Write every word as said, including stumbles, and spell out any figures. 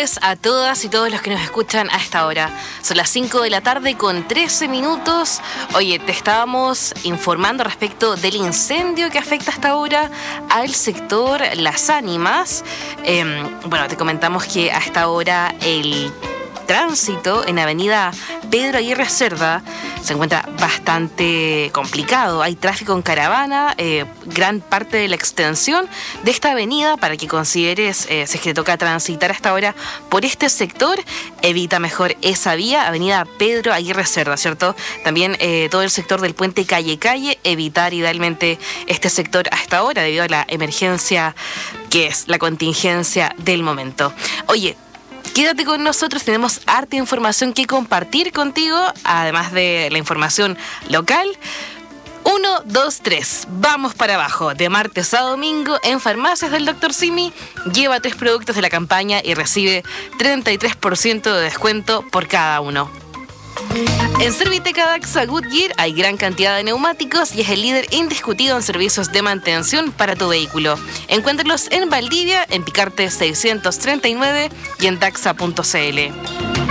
tardes a todas y todos los que nos escuchan a esta hora. Son las cinco de la tarde con trece minutos. Oye, te estábamos informando respecto del incendio que afecta hasta ahora al sector Las Ánimas. Eh, bueno, te comentamos que a esta hora el tránsito en avenida Pedro Aguirre Cerda se encuentra bastante complicado. Hay tráfico en caravana, eh, gran parte de la extensión de esta avenida, para que consideres, eh, si es que te toca transitar hasta ahora por este sector, evita mejor esa vía, avenida Pedro Aguirre Cerda, ¿cierto? También eh, todo el sector del puente Calle Calle, evitar idealmente este sector hasta ahora debido a la emergencia que es la contingencia del momento. Oye, quédate con nosotros, tenemos harta información que compartir contigo, además de la información local. Uno, dos, tres, vamos para abajo. De martes a domingo en Farmacias del doctor Simi, lleva tres productos de la campaña y recibe treinta y tres por ciento de descuento por cada uno. En Serviteca Daxa Goodyear hay gran cantidad de neumáticos y es el líder indiscutido en servicios de mantención para tu vehículo. Encuéntralos en Valdivia, en Picarte seiscientos treinta y nueve y en daxa punto c l.